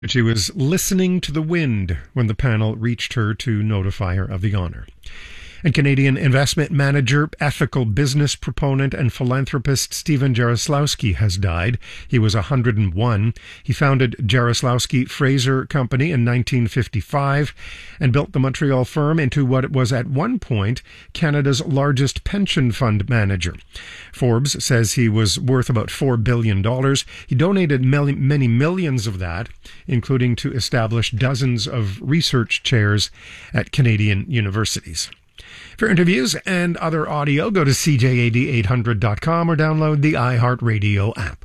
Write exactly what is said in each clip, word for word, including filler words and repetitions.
She was listening to the wind when the panel reached her to notify her of the honor. And Canadian investment manager, ethical business proponent, and philanthropist Stephen Jarislowsky has died. He was one hundred one. He founded Jarislowsky Fraser Company in nineteen fifty-five and built the Montreal firm into what was at one point Canada's largest pension fund manager. Forbes says he was worth about four billion dollars. He donated many, many millions of that, including to establish dozens of research chairs at Canadian universities. For interviews and other audio, go to C J A D eight hundred dot com or download the iHeartRadio app.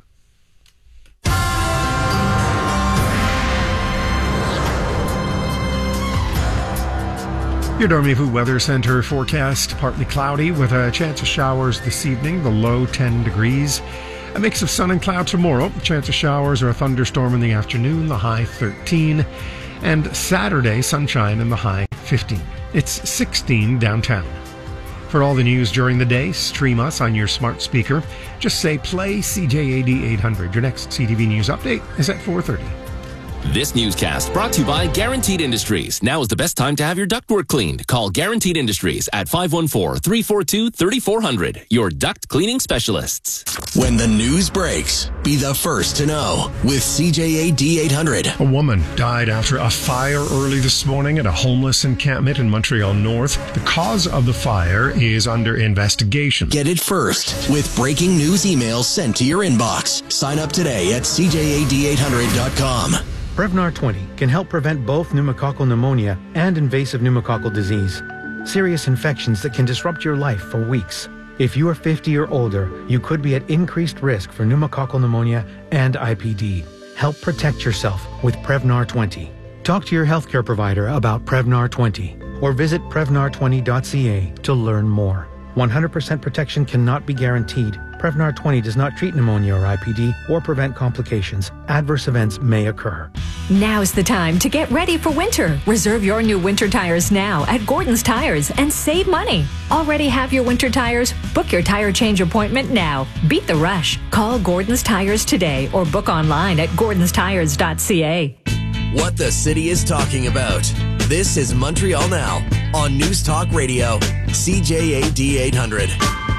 Your Dormez-vous Weather Center forecast: partly cloudy with a chance of showers this evening, the low ten degrees. A mix of sun and cloud tomorrow, chance of showers or a thunderstorm in the afternoon, the high thirteen. And Saturday, sunshine in the high fifteen. It's sixteen downtown. For all the news during the day, stream us on your smart speaker. Just say play C J A D eight hundred. Your next C T V News update is at four thirty. This newscast brought to you by Guaranteed Industries. Now is the best time to have your ductwork cleaned. Call Guaranteed Industries at five one four, three four two, three four zero zero. Your duct cleaning specialists. When the news breaks, be the first to know with C J A D eight hundred. A woman died after a fire early this morning at a homeless encampment in Montreal North. The cause of the fire is under investigation. Get it first with breaking news emails sent to your inbox. Sign up today at C J A D eight hundred dot com. Prevnar twenty can help prevent both pneumococcal pneumonia and invasive pneumococcal disease, serious infections that can disrupt your life for weeks. If you are fifty or older, you could be at increased risk for pneumococcal pneumonia and I P D. Help protect yourself with Prevnar twenty. Talk to your healthcare provider about Prevnar twenty or visit prevnar twenty dot c a to learn more. one hundred percent protection cannot be guaranteed. Prevnar twenty does not treat pneumonia or I P D or prevent complications. Adverse events may occur. Now's the time to get ready for winter. Reserve your new winter tires now at Gordon's Tires and save money. Already have your winter tires? Book your tire change appointment now. Beat the rush. Call Gordon's Tires today or book online at gordons tires dot c a. What the city is talking about. This is Montreal Now on News Talk Radio, C J A D eight hundred.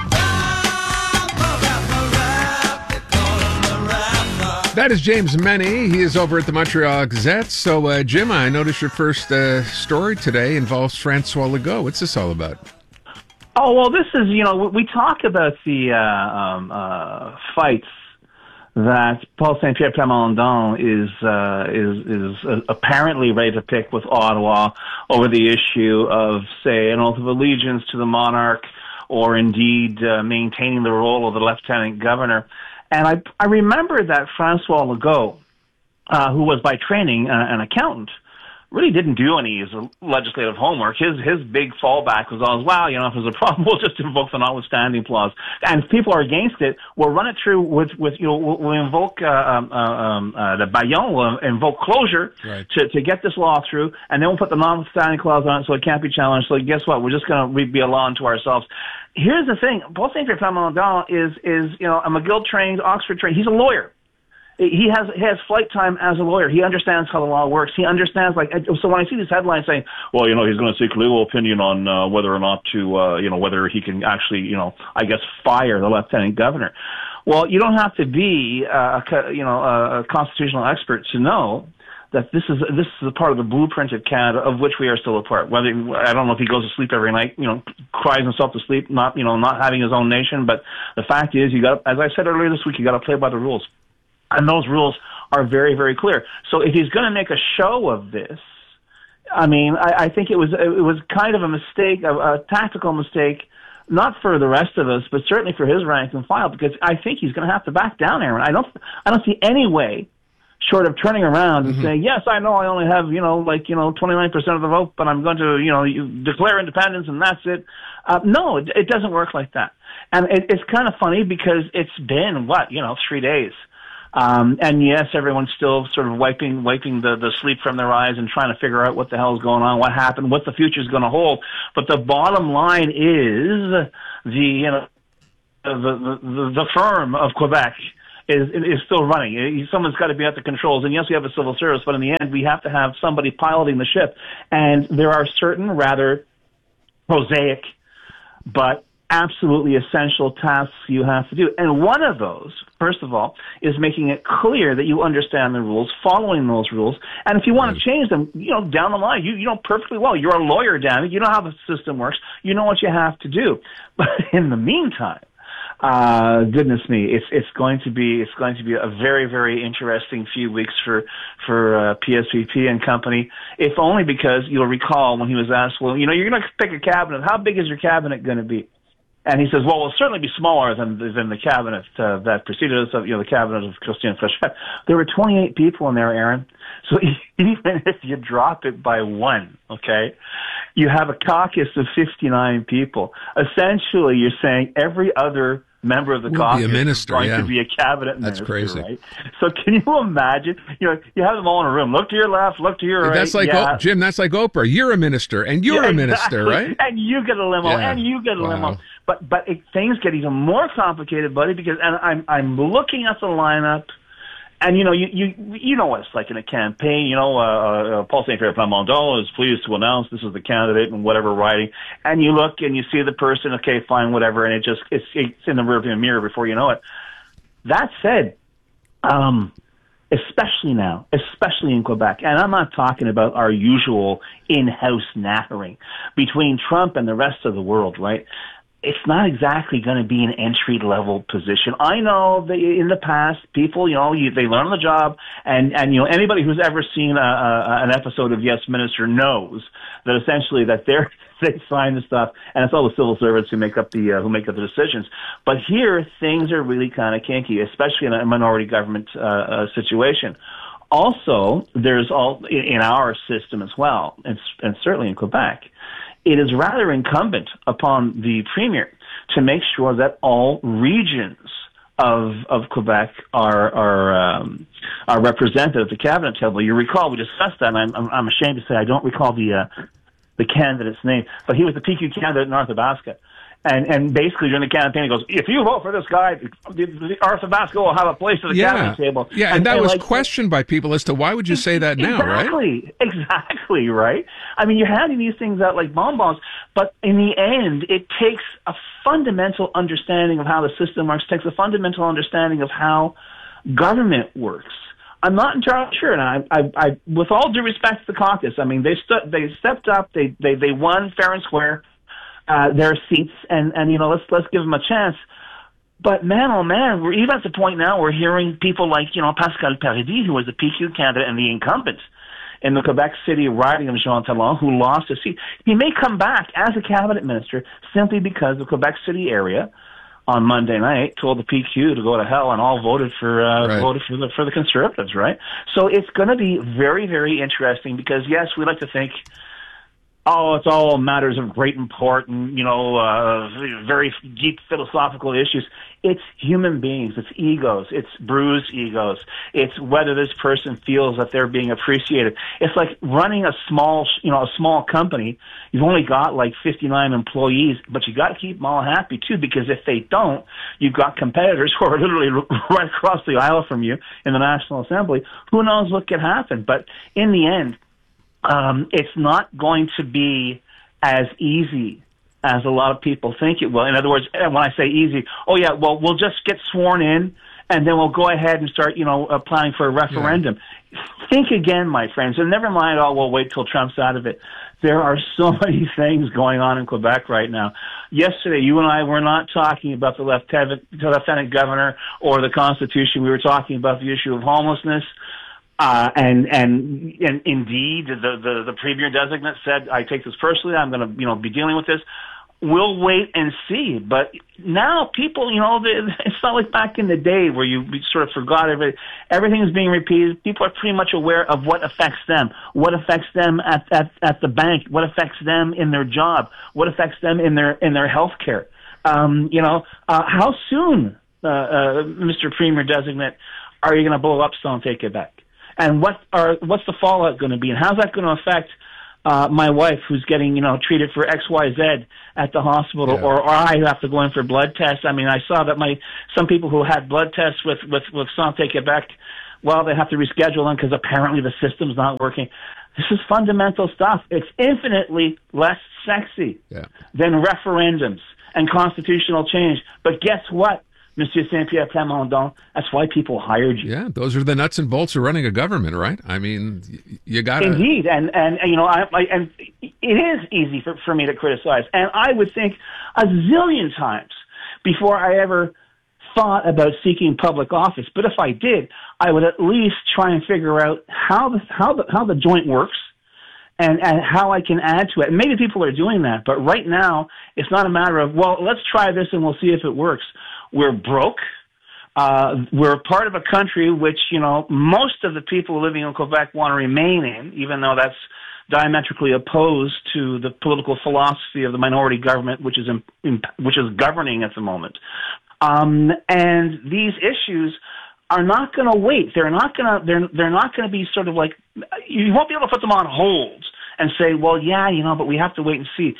That is James Meny. He is over at the Montreal Gazette. So, uh, Jim, I noticed your first uh, story today involves Francois Legault. What's this all about? Oh, well, this is, you know, we talk about the uh, um, uh, fights that Paul Saint-Pierre Plamondon is, uh, is, is uh, apparently ready to pick with Ottawa over the issue of, say, an oath of allegiance to the monarch or indeed uh, maintaining the role of the lieutenant governor. And I, I remember that Francois Legault, uh, who was by training uh, an accountant, really didn't do any legislative homework. His his big fallback was always, well, you know, if there's a problem, we'll just invoke the notwithstanding clause. And if people are against it, we'll run it through with, with you know, we'll, we'll invoke uh, um, um, uh, the Bayon, we'll invoke closure right. to, to get this law through, and then we'll put the notwithstanding clause on it so it can't be challenged. So guess what? We're just going to be a law unto ourselves. Here's the thing. Paul Saint-Pierre Plamondon is, is, you know, a McGill-trained, Oxford-trained. He's a lawyer. He has he has flight time as a lawyer. He understands how the law works. He understands, like, so when I see these headlines saying, well, you know, he's going to seek legal opinion on uh, whether or not to, uh, you know, whether he can actually, you know, I guess, fire the lieutenant governor. Well, you don't have to be, uh, a, you know, a constitutional expert to know that this is this is a part of the blueprint of Canada of which we are still a part. Whether I don't know if he goes to sleep every night, you know, cries himself to sleep, not you know, not having his own nation. But the fact is, you got, as I said earlier this week, you got to play by the rules, and those rules are very, very clear. So if he's going to make a show of this, I mean, I, I think it was it was kind of a mistake, a, a tactical mistake. Not for the rest of us, but certainly for his rank and file, because I think he's going to have to back down, Aaron. I don't, I don't see any way, short of turning around and mm-hmm. saying, yes, I know I only have, you know, like, you know, twenty-nine percent of the vote, but I'm going to, you know, declare independence and that's it. Uh, no, it, it doesn't work like that. And it, it's kind of funny because it's been, what, you know, three days. Um, and yes, everyone's still sort of wiping, wiping the, the sleep from their eyes and trying to figure out what the hell is going on, what happened, what the future is going to hold. But the bottom line is the, you know, the, the, the, the firm of Quebec is is still running. Someone's got to be at the controls. And yes, we have a civil service, but in the end, we have to have somebody piloting the ship. And there are certain rather prosaic but absolutely essential tasks you have to do. And one of those, first of all, is making it clear that you understand the rules, following those rules. And if you want to change them, you know, down the line, you, you know perfectly well. You're a lawyer, damn it. You know how the system works. You know what you have to do. But in the meantime, uh, goodness me, it's, it's going to be, it's going to be a very, very interesting few weeks for, for, uh, P S P P and company. If only because you'll recall when he was asked, well, you know, you're going to pick a cabinet. How big is your cabinet going to be? And he says, well, it'll certainly be smaller than than the cabinet uh, that preceded us, you know, the cabinet of Christian Fréchette. There were twenty-eight people in there, Aaron. So even if you drop it by one, okay, you have a caucus of fifty-nine people. Essentially, you're saying every other member of the Would caucus be a minister, is going yeah. to be a cabinet That's minister, crazy. right? So can you imagine? You know, you have them all in a room. Look to your left, look to your right. That's like, yeah. oh, Jim, that's like Oprah. You're a minister, and you're Yeah, a minister, exactly. right? And you get a limo, Yeah. and you get a Wow. limo. But but it, things get even more complicated, buddy, because and I'm I'm looking at the lineup, and you know you you you know what it's like in a campaign. You know, uh, uh, Paul Saint-Pierre Plamondon is pleased to announce this is the candidate and whatever writing, and you look and you see the person. Okay, fine, whatever, and it just it's it's in the rearview mirror before you know it. That said, um. especially now, especially in Quebec. And I'm not talking about our usual in-house nattering between Trump and the rest of the world, right? It's not exactly going to be an entry-level position. I know that in the past, people, you know, you, they learn on the job, and, and, you know, anybody who's ever seen a, a, an episode of Yes Minister knows that essentially that they're, they sign the stuff, and it's all the civil servants who make up the, uh, who make up the decisions. But here, things are really kind of kinky, especially in a minority government, uh, uh situation. Also, there's all, in our system as well, and, and certainly in Quebec, it is rather incumbent upon the premier to make sure that all regions of of Quebec are are um, are represented at the cabinet table. You recall we discussed that, and I'm I'm, I'm ashamed to say I don't recall the uh, the candidate's name, but he was the P Q candidate in Arthabaska. And and basically during the campaign, he goes, if you vote for this guy, the, the Arthabaska will have a place at the Yeah, cabinet table. yeah, and, and that and was like, questioned by people as to why would you say that now, right? Exactly, exactly, right? I mean, you're handing these things out like bonbons, but in the end, it takes a fundamental understanding of how the system works, takes a fundamental understanding of how government works. I'm not entirely sure, and I, I, I with all due respect to the caucus, I mean, they stu- they stepped up, they, they, they won fair and square. Uh, their seats, and, and you know, let's let's give them a chance. But man, oh man, we're even at the point now we're hearing people like, you know, Pascal Paradis, who was the P Q candidate and the incumbent in the Quebec City riding of Jean Talon, who lost his seat. He may come back as a cabinet minister simply because the Quebec City area on Monday night told the P Q to go to hell and all voted for uh, Right. voted for the for the Conservatives, right? So it's going to be very, very interesting because yes, we like to think, oh, it's all matters of great import and, you know, uh, very deep philosophical issues. It's human beings. It's egos. It's bruised egos. It's whether this person feels that they're being appreciated. It's like running a small, you know, a small company. You've only got like fifty-nine employees, but you got to keep them all happy too, because if they don't, you've got competitors who are literally right across the aisle from you in the National Assembly. Who knows what could happen? But in the end, Um, it's not going to be as easy as a lot of people think it will. In other words, when I say easy, oh yeah, well, we'll just get sworn in and then we'll go ahead and start, you know, applying for a referendum. Yeah. Think again, my friends, and never mind, oh, we'll wait till Trump's out of it. There are so many things going on in Quebec right now. Yesterday, you and I were not talking about the lieutenant, the lieutenant governor or the Constitution. We were talking about the issue of homelessness. Uh, and, and, and indeed, the, the, the premier designate said, I take this personally. I'm going to, you know, be dealing with this. We'll wait and see. But now people, you know, they, it's not like back in the day where you sort of forgot everything. Everything is being repeated. People are pretty much aware of what affects them, what affects them at, at, at the bank, what affects them in their job, what affects them in their, in their health care. Um, you know, uh, how soon, uh, uh, Mister Premier designate, are you going to blow up Santé Quebec? And what are what's the fallout going to be, and how's that going to affect uh, my wife who's getting, you know, treated for X Y Z at the hospital, Yeah. or, or I who have to go in for blood tests. I mean, I saw that my some people who had blood tests with, with, with Santé Québec, well, they have to reschedule them because apparently the system's not working. This is fundamental stuff. It's infinitely less sexy Yeah. than referendums and constitutional change. But guess what, Monsieur Saint-Pierre Plamondon? That's why people hired you. Yeah, those are the nuts and bolts of running a government, right? I mean, y- you got to... Indeed, and, and and you know, I, I and it is easy for, for me to criticize, and I would think a zillion times before I ever thought about seeking public office. But if I did, I would at least try and figure out how the how the how the joint works, and and how I can add to it. And maybe people are doing that, but right now it's not a matter of, well, let's try this and we'll see if it works. We're broke. Uh, we're part of a country which, you know, most of the people living in Quebec want to remain in, even though that's diametrically opposed to the political philosophy of the minority government, which is in, in, which is governing at the moment. Um, and these issues are not going to wait. They're not going to. They're they're not going to be sort of like, you won't be able to put them on hold and say, well, yeah, you know, but we have to wait and see.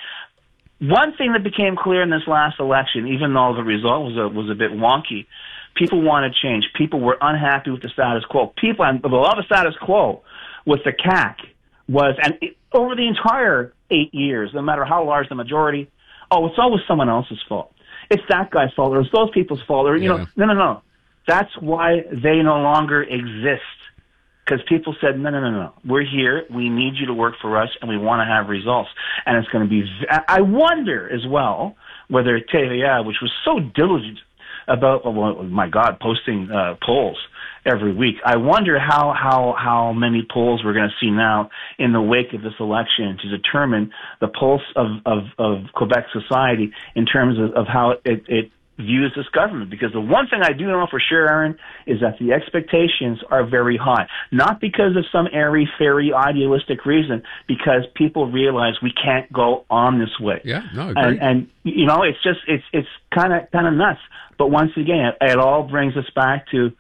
One thing that became clear in this last election, even though the result was a, was a bit wonky, people wanted change. People were unhappy with the status quo. People, and a lot of the status quo with the C A Q was, and it, over the entire eight years, no matter how large the majority, oh, it's always someone else's fault. It's that guy's fault, or it's those people's fault, or, you Yeah. know, no, no, no. That's why they no longer exist. Because people said, no, no, no, no. We're here. We need you to work for us, and we want to have results. And it's going to be... I wonder as well whether T V A, which was so diligent about, oh my God, posting uh, polls every week, I wonder how, how, how many polls we're going to see now in the wake of this election to determine the pulse of, of, of Quebec society in terms of, of how it, it views this government. Because the one thing I do know for sure, Aaron, is that the expectations are very high. Not because of some airy-fairy idealistic reason, because people realize we can't go on this way. Yeah, no, agree. And, and you know, it's just, it's it's kind of kind of nuts. But once again, it, it all brings us back to,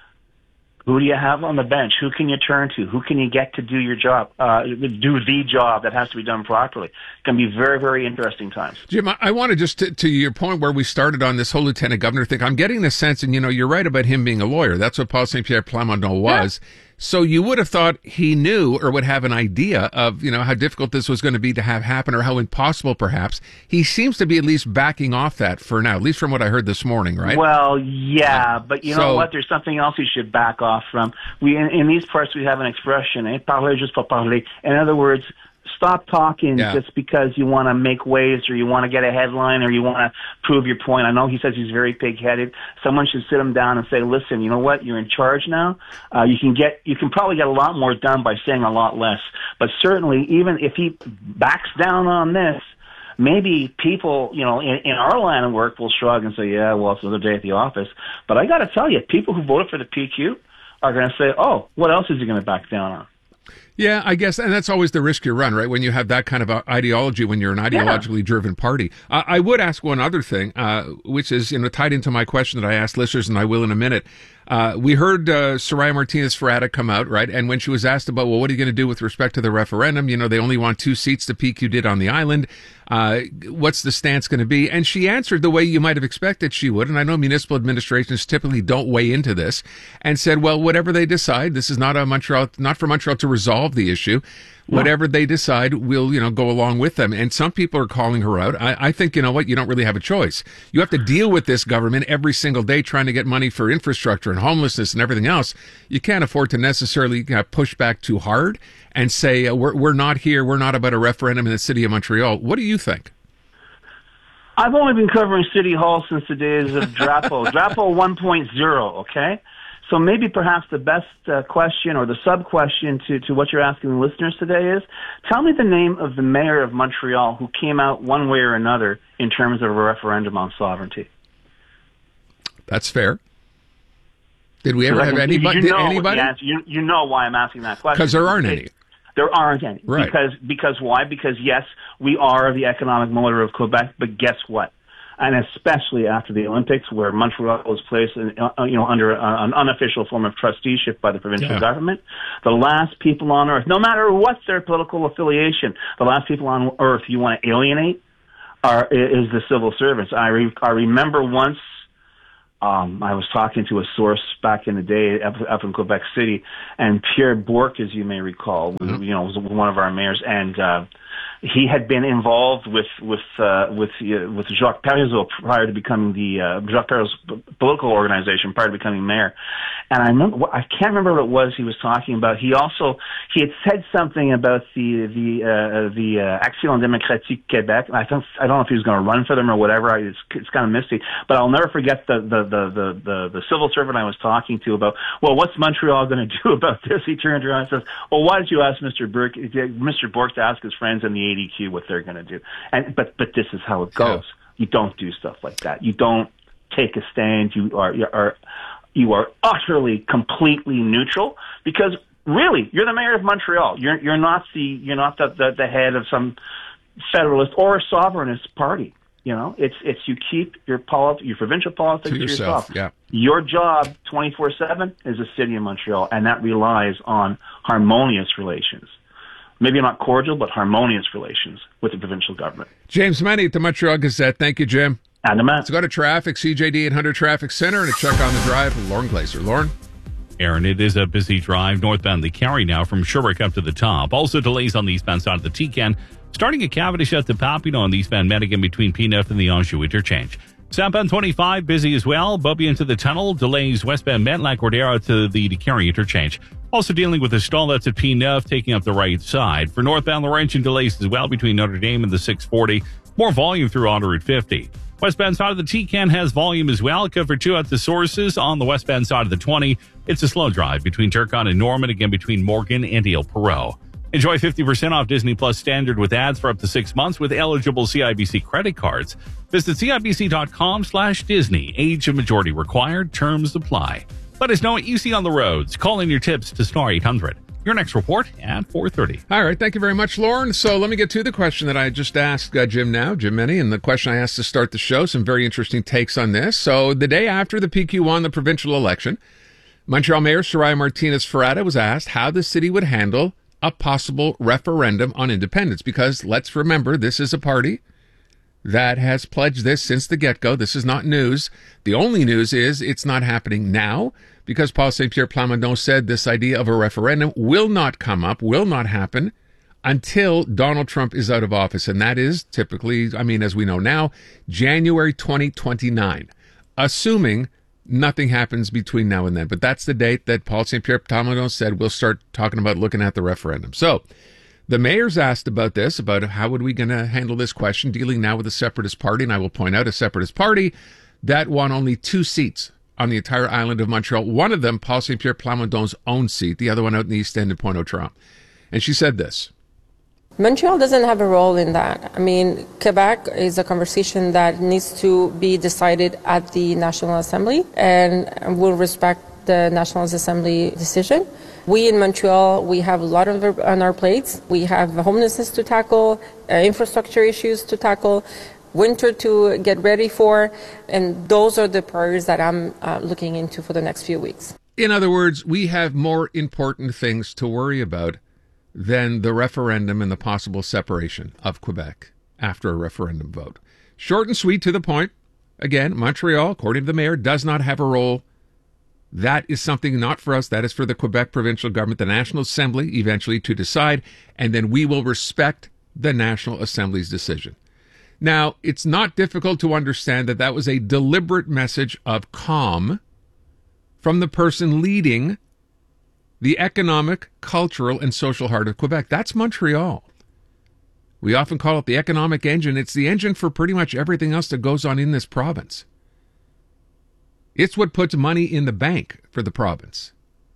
who do you have on the bench? Who can you turn to? Who can you get to do your job, uh, do the job that has to be done properly? It can be very, very interesting times. Jim, I, I want to just, to, to your point where we started on this whole lieutenant governor thing, I'm getting the sense, and you know, you're right about him being a lawyer. That's what Paul Saint-Pierre Plamondon was. Yeah. So you would have thought he knew or would have an idea of, you know, how difficult this was going to be to have happen, or how impossible perhaps. He seems to be at least backing off that for now, at least from what I heard this morning, right? Well, yeah, but you so, know what? There's something else you should back off from. We in, in these parts we have an expression, eh? Parler juste pour parler. In other words, stop talking yeah. just because you want to make waves, or you want to get a headline, or you want to prove your point. I know he says he's very pig-headed. Someone should sit him down and say, listen, you know what? You're in charge now. Uh, you can get, you can probably get a lot more done by saying a lot less. But certainly, even if he backs down on this, maybe people, you know, in, in our line of work will shrug and say, yeah, well, it's another day at the office. But I got to tell you, people who voted for the P Q are going to say, oh, what else is he going to back down on? Yeah, I guess, and that's always the risk you run, right? When you have that kind of ideology, when you're an ideologically yeah. driven party. Uh, I would ask one other thing, uh, which is, you know, tied into my question that I asked listeners, and I will in a minute. Uh, we heard uh, Soraya Martinez-Ferrata come out, right? And when she was asked about, well, what are you going to do with respect to the referendum? You know, they only want two seats, the P Q did on the island. Uh, what's the stance going to be? And she answered the way you might have expected she would. And I know municipal administrations typically don't weigh into this, and said, well, whatever they decide, this is not a Montreal, not for Montreal to resolve the issue. Whatever they decide, we'll, you know, go along with them. And some people are calling her out. I, I think, you know what, you don't really have a choice. You have to deal with this government every single day trying to get money for infrastructure and homelessness and everything else. You can't afford to necessarily uh, push back too hard and say, uh, we're, we're not here, we're not about a referendum in the city of Montreal. What do you think? I've only been covering City Hall since the days of Drapo. Drapo one point oh, okay? So maybe perhaps the best uh, question, or the sub-question to, to what you're asking the listeners today is, tell me the name of the mayor of Montreal who came out one way or another in terms of a referendum on sovereignty. That's fair. Did we ever have anybody? You know, did anybody? You, you know why I'm asking that question. Because there aren't any. There aren't any. Right. Because, because why? Because, yes, we are the economic motor of Quebec, but guess what? and especially after the Olympics, where Montreal was placed, in, uh, you know, under a, an unofficial form of trusteeship by the provincial yeah. government. The last people on earth, no matter what their political affiliation, the last people on earth you want to alienate are is the civil servants. I re, I remember once. Um, I was talking to a source back in the day up, up in Quebec City, and Pierre Bourque, as you may recall, mm-hmm. you know, was one of our mayors, and uh, he had been involved with with uh, with uh, with Jacques Parizeau prior to becoming the uh, Jacques Parizeau's political organization prior to becoming mayor. And I remember, I can't remember what it was he was talking about. He also he had said something about the the uh, the uh, Action Démocratique Québec. I don't I don't know if he was going to run for them or whatever. It's it's kind of misty, but I'll never forget the the the the the, the civil servant I was talking to about. Well, what's Montreal going to do about this? He turned around and says, "Well, why did you ask Mister Bourque, Mister Bourque to ask his friends in the A D Q what they're going to do?" And but but this is how it goes. Yeah. You don't do stuff like that. You don't take a stand. You are you are. You are utterly, completely neutral because really, you're the mayor of Montreal. You're you're not the you're not the, the, the head of some federalist or sovereignist party. You know, it's it's you keep your polit- your provincial politics to, to yourself. yourself. Yeah. Your job, twenty-four seven, is the city of Montreal, and that relies on harmonious relations. Maybe not cordial, but harmonious relations with the provincial government. James Meny at the Montreal Gazette. Thank you, Jim. And Let's go to traffic, C J D eight hundred Traffic Center, and a check on the drive with Lauren Glazer. Lauren? Aaron, it is a busy drive northbound the Carry now from Sherbrooke up to the top. Also delays on the eastbound side of the T C A N, starting at Cavendish at the Papineau on the eastbound Medigan between P N F and the Anjou interchange. Southbound twenty-five, busy as well. Bobby into the tunnel, delays westbound Metlac-Cordero to the DeCarry interchange. Also dealing with a stall that's at P N F, taking up the right side. For northbound Laurentian, delays as well between Notre Dame and the six forty. More volume through on Route fifty. Westbound side of the T C A N has volume as well. Cover two at the sources on the westbound side of the twenty. It's a slow drive between Turcotte and Norman, again between Morgan and Ile Perrot. Enjoy fifty percent off Disney Plus Standard with ads for up to six months with eligible C I B C credit cards. Visit cibc.com slash Disney. Age and majority required. Terms apply. Let us know what you see on the roads. Call in your tips to Star eight hundred. Your next report at four thirty. All right. Thank you very much, Lauren. So let me get to the question that I just asked uh, Jim now, Jim Meny, and the question I asked to start the show. Some very interesting takes on this. So the day after the P Q won the provincial election, Montreal Mayor Soraya Martinez-Ferrada was asked how the city would handle a possible referendum on independence. Because let's remember, this is a party that has pledged this since the get-go. This is not news. The only news is it's not happening now, because Paul Saint-Pierre Plamondon said this idea of a referendum will not come up, will not happen until Donald Trump is out of office. And that is typically, I mean, as we know now, January twenty twenty-nine, assuming nothing happens between now and then. But that's the date that Paul Saint-Pierre Plamondon said we'll start talking about looking at the referendum. So the mayor's asked about this, about how would we going to handle this question, dealing now with a separatist party. And I will point out a separatist party that won only two seats on the entire island of Montreal. One of them, Paul Saint-Pierre Plamondon's own seat, the other one out in the East End in Pointe-aux-Trembles. And she said this. Montreal doesn't have a role in that. I mean, Quebec is a conversation that needs to be decided at the National Assembly, and we'll respect the National Assembly decision. We in Montreal, we have a lot of on our plates. We have homelessness to tackle, uh, infrastructure issues to tackle, winter to get ready for, and those are the priorities that I'm uh, looking into for the next few weeks. In other words, we have more important things to worry about than the referendum and the possible separation of Quebec after a referendum vote. Short and sweet, to the point. Again, Montreal, according to the mayor, does not have a role. That is something not for us. That is for the Quebec provincial government, the National Assembly, eventually to decide, and then we will respect the National Assembly's decision. Now, it's not difficult to understand that that was a deliberate message of calm from the person leading the economic, cultural, and social heart of Quebec. That's Montreal. We often call it the economic engine. It's the engine for pretty much everything else that goes on in this province. It's what puts money in the bank for the province.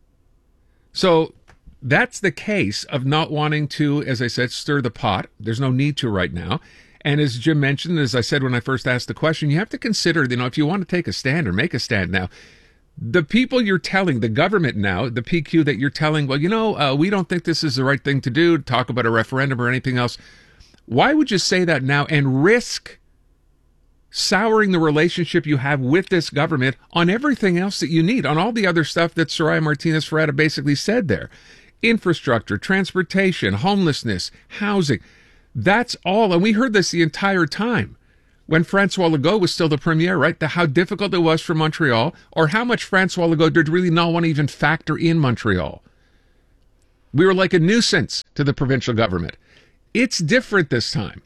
So that's the case of not wanting to, as I said, stir the pot. There's no need to right now. And as Jim mentioned, as I said when I first asked the question, you have to consider, you know, if you want to take a stand or make a stand now, the people you're telling, the government now, the P Q that you're telling, well, you know, uh, we don't think this is the right thing to do, talk about a referendum or anything else. Why would you say that now and risk souring the relationship you have with this government on everything else that you need, on all the other stuff that Soraya Martinez Ferreira basically said there. Infrastructure, transportation, homelessness, housing. That's all. And we heard this the entire time when Francois Legault was still the premier, right? The, how difficult it was for Montreal, or how much Francois Legault did really not want to even factor in Montreal. We were like a nuisance to the provincial government. It's different this time.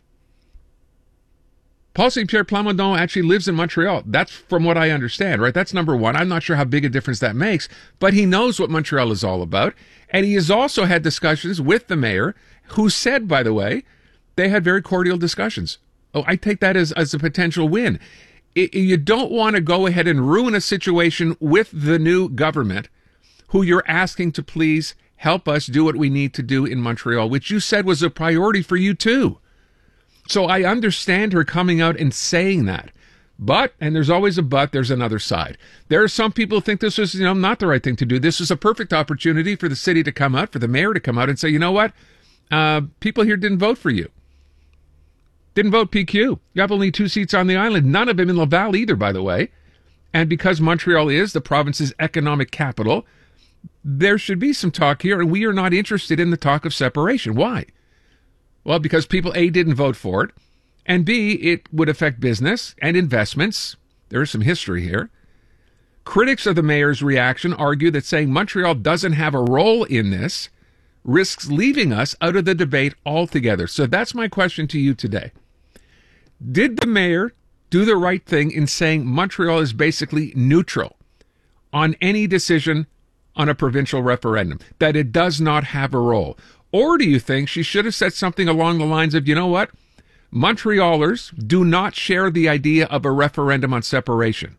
Paul Saint Pierre Plamondon actually lives in Montreal. That's from what I understand, right? That's number one. I'm not sure how big a difference that makes, but he knows what Montreal is all about. And he has also had discussions with the mayor, who said, by the way, they had very cordial discussions. Oh, I take that as, as a potential win. It, you don't want to go ahead and ruin a situation with the new government, who you're asking to please help us do what we need to do in Montreal, which you said was a priority for you too. So I understand her coming out and saying that. But, and there's always a but, there's another side. There are some people who think this is, you know, not the right thing to do. This is a perfect opportunity for the city to come out, for the mayor to come out and say, you know what? Uh, people here didn't vote for you. Didn't vote P Q. You have only two seats on the island. None of them in Laval either, by the way. And because Montreal is the province's economic capital, there should be some talk here, and we are not interested in the talk of separation. Why? Well, because people, A, didn't vote for it, and B, it would affect business and investments. There is some history here. Critics of the mayor's reaction argue that saying Montreal doesn't have a role in this risks leaving us out of the debate altogether. So that's my question to you today. Did the mayor do the right thing in saying Montreal is basically neutral on any decision on a provincial referendum, that it does not have a role? Or do you think she should have said something along the lines of, you know what? Montrealers do not share the idea of a referendum on separation.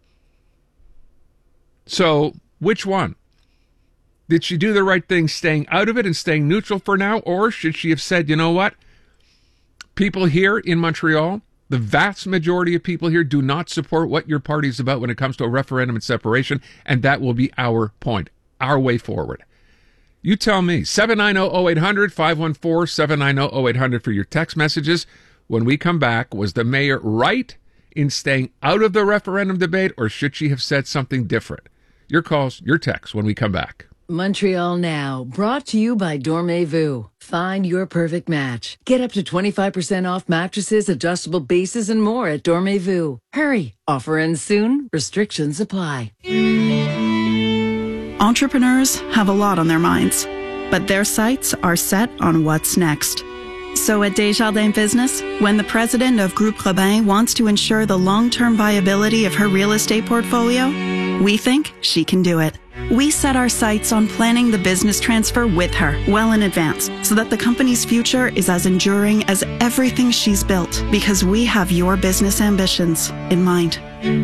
So, which one? Did she do the right thing staying out of it and staying neutral for now? Or should she have said, you know what? People here in Montreal, the vast majority of people here do not support what your party is about when it comes to a referendum and separation, and that will be our point, our way forward. You tell me. seven nine zero, zero eight hundred, five one four, seven nine zero, zero eight hundred for your text messages. When we come back, was the mayor right in staying out of the referendum debate, or should she have said something different? Your calls, your texts when we come back. Montreal Now, brought to you by Dormez-vous. Find your perfect match. Get up to twenty-five percent off mattresses, adjustable bases, and more at Dormez-vous. Hurry, offer ends soon. Restrictions apply. Entrepreneurs have a lot on their minds, but their sights are set on what's next. So at Desjardins Business, when the president of Groupe Robin wants to ensure the long-term viability of her real estate portfolio, we think she can do it. We set our sights on planning the business transfer with her well in advance so that the company's future is as enduring as everything she's built, because we have your business ambitions in mind.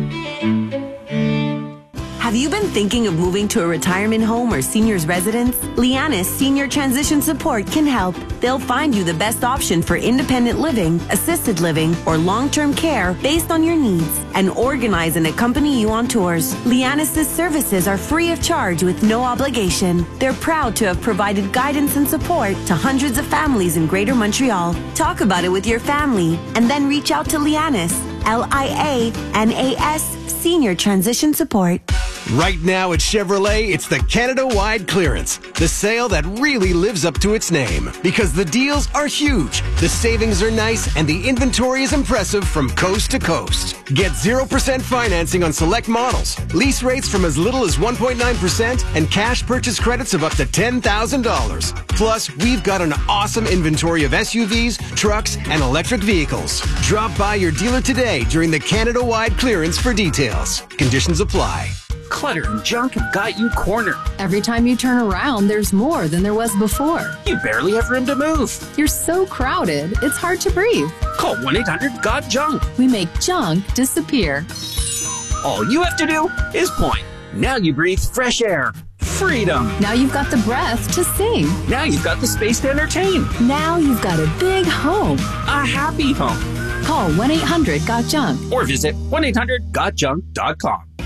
Have you been thinking of moving to a retirement home or senior's residence? Lianis Senior Transition Support can help. They'll find you the best option for independent living, assisted living, or long-term care based on your needs, and organize and accompany you on tours. Lianis' services are free of charge with no obligation. They're proud to have provided guidance and support to hundreds of families in Greater Montreal. Talk about it with your family and then reach out to Lianis, L I A N A S, Senior Transition Support. Right now at Chevrolet, it's the Canada-wide clearance. The sale that really lives up to its name. Because the deals are huge, the savings are nice, and the inventory is impressive from coast to coast. Get zero percent financing on select models, lease rates from as little as one point nine percent, and cash purchase credits of up to ten thousand dollars. Plus, we've got an awesome inventory of S U Vs, trucks, and electric vehicles. Drop by your dealer today during the Canada-wide clearance for details. Conditions apply. Clutter and junk have got you cornered. Every time you turn around, there's more than there was before. You barely have room to move. You're so crowded, it's hard to breathe. Call one eight hundred got junk. We make junk disappear. All you have to do is point. Now you breathe fresh air. Freedom. Now you've got the breath to sing. Now you've got the space to entertain. Now you've got a big home. A happy home. Call one eight hundred got junk. Or visit one eight hundred got junk dot com.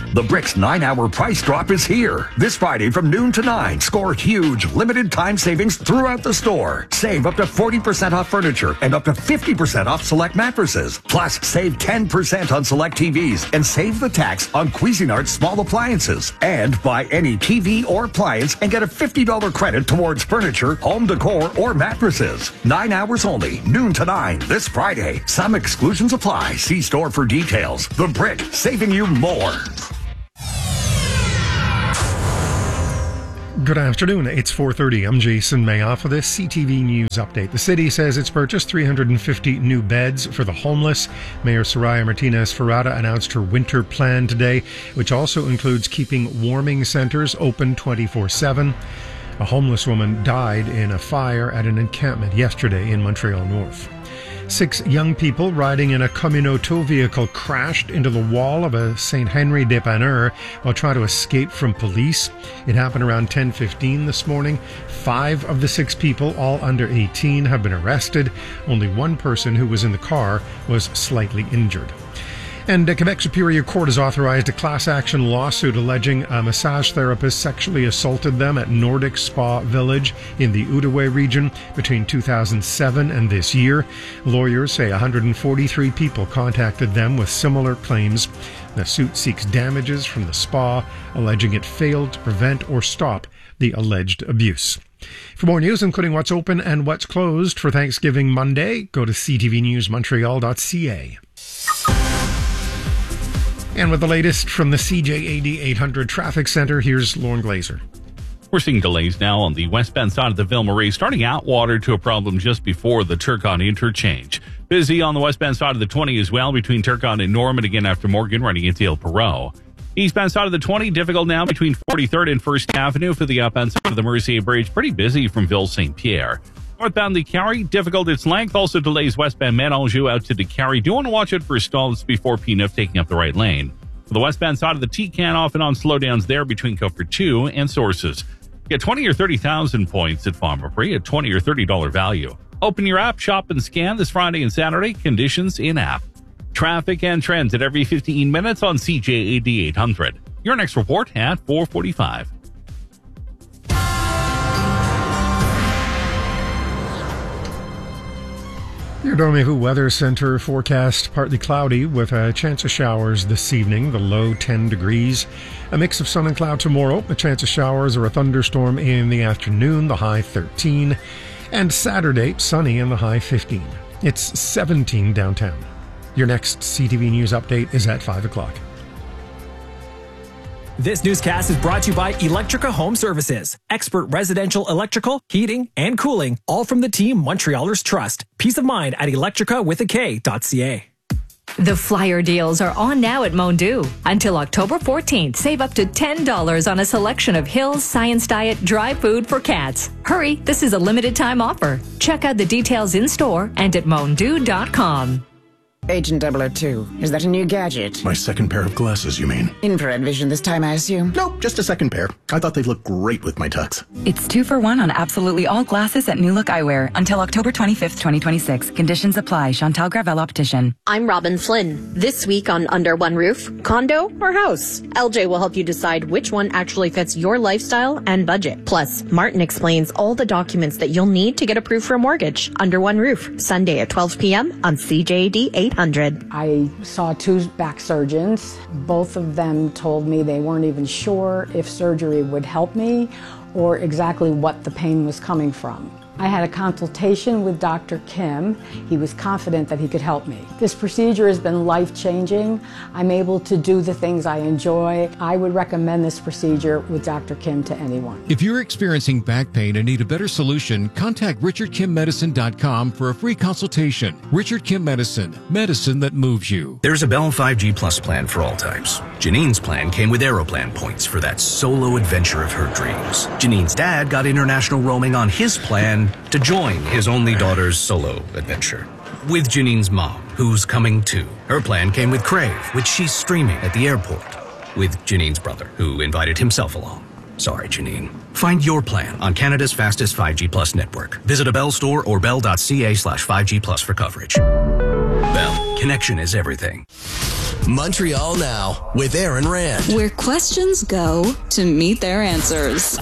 The Bricks nine-hour price drop is here. This Friday from noon to nine, score huge limited time savings throughout the store. Save up to forty percent off furniture and up to fifty percent off select mattresses. Plus, save ten percent on select T Vs and save the tax on Cuisinart's small appliances. And buy any T V or appliance and get a fifty dollars credit towards furniture, home decor, or mattresses. Nine hours only, noon to nine, this Friday. Some exclusions apply. See store for details. The Brick, saving you more. Good afternoon. It's four thirty. I'm Jason Mayoff for this C T V News update. The city says it's purchased three hundred fifty new beds for the homeless. Mayor Soraya Martinez Ferrada announced her winter plan today, which also includes keeping warming centers open twenty-four seven. A homeless woman died in a fire at an encampment yesterday in Montreal North. Six young people riding in a Communauto vehicle crashed into the wall of a Saint Henry dépanneur while trying to escape from police. It happened around ten fifteen this morning. Five of the six people, all under eighteen, have been arrested. Only one person who was in the car was slightly injured. And the Quebec Superior Court has authorized a class action lawsuit alleging a massage therapist sexually assaulted them at Nordic Spa Village in the Outaouais region between two thousand seven and this year. Lawyers say one hundred forty-three people contacted them with similar claims. The suit seeks damages from the spa, alleging it failed to prevent or stop the alleged abuse. For more news, including what's open and what's closed for Thanksgiving Monday, go to c t v news montreal dot c a. And with the latest from the C J A D eight hundred Traffic Center, here's Lauren Glazer. We're seeing delays now on the westbound side of the Ville-Marie, starting out water to a problem just before the Turcotte interchange. Busy on the westbound side of the twenty as well between Turcotte and Norman, again after Morgan running into El Perot. Eastbound side of the twenty, difficult now between forty-third and first Avenue for the upbound side of the Mercier Bridge. Pretty busy from Ville-Saint-Pierre. Northbound the Carry, difficult its length. Also delays westbound Mélange out to the Carry. Do want to watch it for stalls before P N F taking up the right lane. For the westbound side of the T-Can, off and on slowdowns there between Comfort two and Sources. Get twenty or thirty thousand points at Pharmaprix at twenty or thirty dollars value. Open your app, shop and scan this Friday and Saturday. Conditions in app. Traffic and trends at every fifteen minutes on C J A D eight hundred. Your next report at four forty-five. Your Dormez-vous Weather Center forecast partly cloudy with a chance of showers this evening, the low ten degrees. A mix of sun and cloud tomorrow, a chance of showers or a thunderstorm in the afternoon, the high thirteen. And Saturday, sunny and the high fifteen. It's seventeen downtown. Your next C T V News update is at five o'clock. This newscast is brought to you by Electrica Home Services. Expert residential electrical, heating, and cooling, all from the team Montrealers trust. Peace of mind at electrica with a K dot C A. The flyer deals are on now at Mondu. Until October fourteenth, save up to ten dollars on a selection of Hills Science Diet dry food for cats. Hurry, this is a limited time offer. Check out the details in store and at mondu dot com. Agent double oh two, is that a new gadget? My second pair of glasses, you mean? Infrared vision this time, I assume? Nope, just a second pair. I thought they'd look great with my tux. It's two for one on absolutely all glasses at New Look Eyewear until October twenty-fifth, twenty twenty-six. Conditions apply. Chantal Gravel Optician. I'm Robin Flynn. This week on Under One Roof, condo or house? L J will help you decide which one actually fits your lifestyle and budget. Plus, Martin explains all the documents that you'll need to get approved for a mortgage. Under One Roof, Sunday at twelve p.m. on C J A D eight hundred. I saw two back surgeons. Both of them told me they weren't even sure if surgery would help me or exactly what the pain was coming from. I had a consultation with Doctor Kim. He was confident that he could help me. This procedure has been life-changing. I'm able to do the things I enjoy. I would recommend this procedure with Doctor Kim to anyone. If you're experiencing back pain and need a better solution, contact richard kim medicine dot com for a free consultation. Richard Kim Medicine, medicine that moves you. There's a Bell five G Plus plan for all types. Janine's plan came with Aeroplan points for that solo adventure of her dreams. Janine's dad got international roaming on his plan to join his only daughter's solo adventure. With Janine's mom, who's coming too. Her plan came with Crave, which she's streaming at the airport. With Janine's brother, who invited himself along. Sorry, Janine. Find your plan on Canada's fastest five G Plus network. Visit a Bell store or bell.ca slash 5G Plus for coverage. Bell, connection is everything. Montreal Now with Aaron Rand. Where questions go to meet their answers.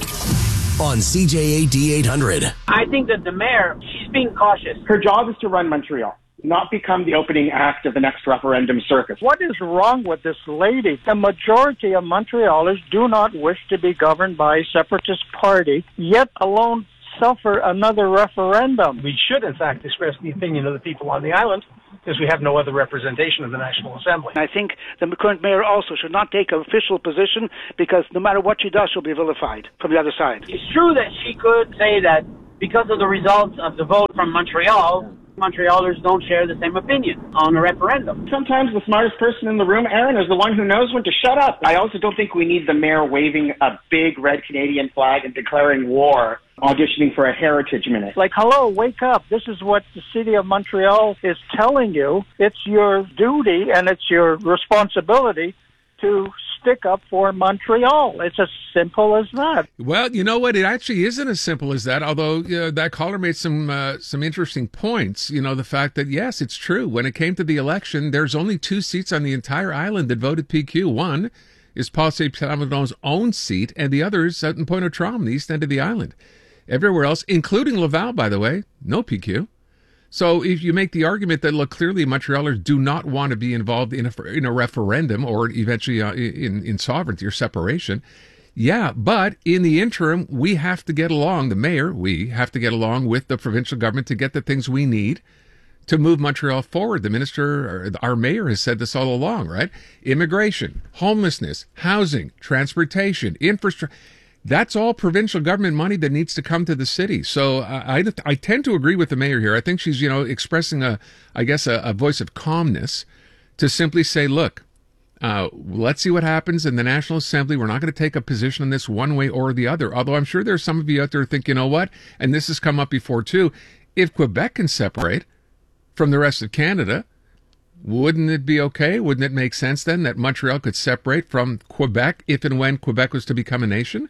On C J A D eight hundred. I think that the mayor, she's being cautious. Her job is to run Montreal, not become the opening act of the next referendum circus. What is wrong with this lady? The majority of Montrealers do not wish to be governed by a separatist party, yet alone suffer another referendum. We should, in fact, express the opinion of the people on the island, because we have no other representation of the National Assembly. I think the current mayor also should not take an official position, because no matter what she does, she'll be vilified from the other side. It's true that she could say that because of the results of the vote from Montreal, Montrealers don't share the same opinion on a referendum. Sometimes the smartest person in the room, Aaron, is the one who knows when to shut up. I also don't think we need the mayor waving a big red Canadian flag and declaring war, auditioning for a heritage minute. Like, hello, wake up. This is what the city of Montreal is telling you. It's your duty and it's your responsibility to stick up for Montreal. It's as simple as that. Well, you know what? It actually isn't as simple as that, although uh, that caller made some uh, some interesting points. You know, the fact that, yes, it's true. When it came to the election, there's only two seats on the entire island that voted P Q. One is Paul Saint Plamondon's own seat, and the other is out in Pointe-aux-Trembles, the east end of the island. Everywhere else, including Laval, by the way, no P Q. So if you make the argument that, look, clearly Montrealers do not want to be involved in a, in a referendum or eventually uh, in, in sovereignty or separation, yeah, but in the interim, we have to get along, the mayor, we have to get along with the provincial government to get the things we need to move Montreal forward. The minister, or our mayor has said this all along, right? Immigration, homelessness, housing, transportation, infrastructure. That's all provincial government money that needs to come to the city. So uh, I, I tend to agree with the mayor here. I think she's, you know, expressing a, I guess, a, a voice of calmness to simply say, look, uh, let's see what happens in the National Assembly. We're not going to take a position on this one way or the other. Although I'm sure there's some of you out there who think, you know what, and this has come up before too, if Quebec can separate from the rest of Canada, wouldn't it be okay? Wouldn't it make sense then that Montreal could separate from Quebec if and when Quebec was to become a nation?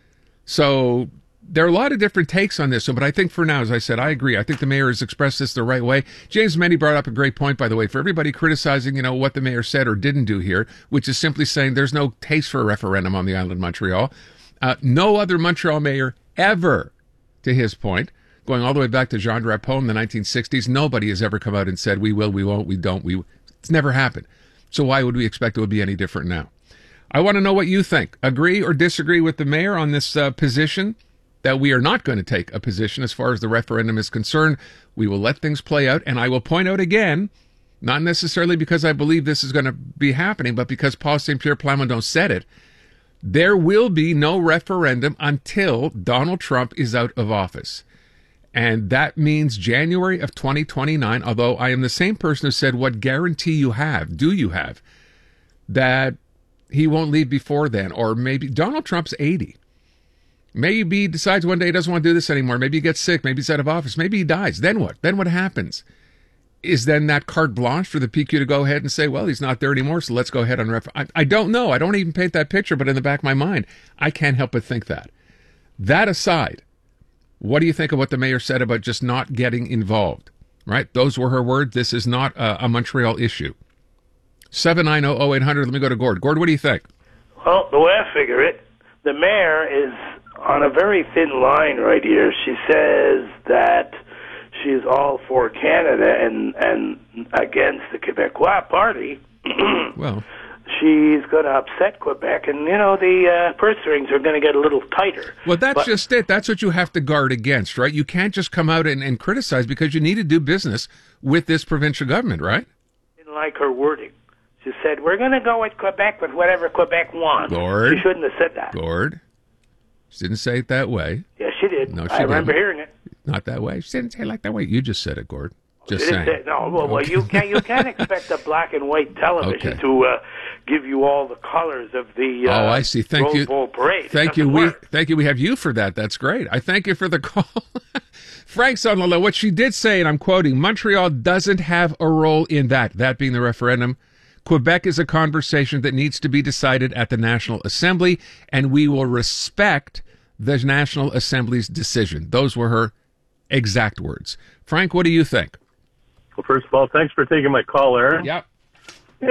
So there are a lot of different takes on this. So, but I think for now, as I said, I agree. I think the mayor has expressed this the right way. James Mendy brought up a great point, by the way, for everybody criticizing, you know, what the mayor said or didn't do here, which is simply saying there's no taste for a referendum on the island of Montreal. Uh, no other Montreal mayor ever, to his point, going all the way back to Jean Drapeau in the nineteen sixties, nobody has ever come out and said, we will, we won't, we don't, we. It's never happened. So why would we expect it would be any different now? I want to know what you think. Agree or disagree with the mayor on this uh, position that we are not going to take a position as far as the referendum is concerned. We will let things play out. And I will point out again, not necessarily because I believe this is going to be happening, but because Paul Saint Pierre Plamondon said it, there will be no referendum until Donald Trump is out of office. And that means January of twenty twenty-nine, although I am the same person who said, what guarantee you have, do you have, that he won't leave before then? Or maybe Donald Trump's eighty. Maybe he decides one day he doesn't want to do this anymore. Maybe he gets sick. Maybe he's out of office. Maybe he dies. Then what? Then what happens? Is then that carte blanche for the P Q to go ahead and say, well, he's not there anymore, so let's go ahead and ref. I, I don't know. I don't even paint that picture, but in the back of my mind, I can't help but think that. That aside, what do you think of what the mayor said about just not getting involved? Right? Those were her words. This is not a, a Montreal issue. seven nine zero zero eight hundred. Let me go to Gord. Gord, what do you think? Well, the way I figure it, the mayor is on a very thin line right here. She says that she's all for Canada and, and against the Quebecois party. Well, she's going to upset Quebec, and, you know, the uh, purse strings are going to get a little tighter. Well, that's but, just it. That's what you have to guard against, right? You can't just come out and, and criticize because you need to do business with this provincial government, right? I didn't like her wording. She said, we're going to go with Quebec with whatever Quebec wants. Gord. She shouldn't have said that. Gord. She didn't say it that way. Yes, she did. No, she I remember didn't. hearing it. Not that way. She didn't say it like that way. You just said it, Gord. Just She didn't saying. say- no, well, well, you can't you can't expect a black and white television Okay. to uh, give you all the colors of the uh, Oh, I see. Thank Rose you. Bowl parade. It Thank you. doesn't We work. thank you. We have you for that. That's great. I thank you for the call. Frank's on the low. What she did say, and I'm quoting, Montreal doesn't have a role in that, that being the referendum. Quebec is a conversation that needs to be decided at the National Assembly, and we will respect the National Assembly's decision. Those were her exact words. Frank, what do you think? Well, first of all, thanks for taking my call, Aaron. Yep. It's